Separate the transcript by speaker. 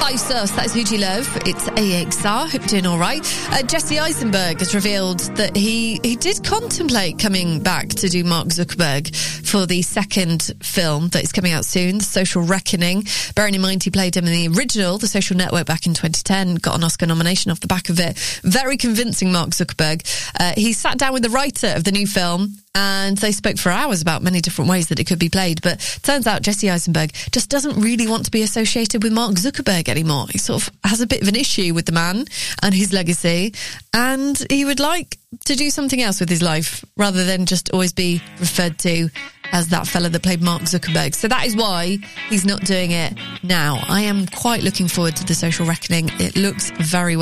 Speaker 1: Five Sus, that's Who Do You Love? It's AXR, hope you're doing all right. Jesse Eisenberg has revealed that he did contemplate coming back to do Mark Zuckerberg for the second film that is coming out soon, The Social Reckoning. Bearing in mind he played him in the original, The Social Network, back in 2010, got an Oscar nomination off the back of it. Very convincing Mark Zuckerberg. He sat down with the writer of the new film and they spoke for hours about many different ways that it could be played. But turns out Jesse Eisenberg just doesn't really want to be associated with Mark Zuckerberg anymore. He sort of has a bit of an issue with the man and his legacy, and he would like to do something else with his life rather than just always be referred to as that fella that played Mark Zuckerberg. So that is why he's not doing it now. I am quite looking forward to The Social Reckoning. It looks very well.